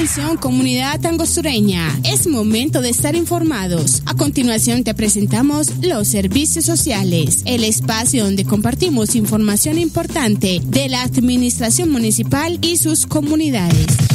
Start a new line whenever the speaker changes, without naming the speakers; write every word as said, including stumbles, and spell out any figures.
Atención, comunidad angostureña, es momento de estar informados. A continuación te presentamos los servicios sociales, el espacio donde compartimos información importante de la administración municipal y sus comunidades.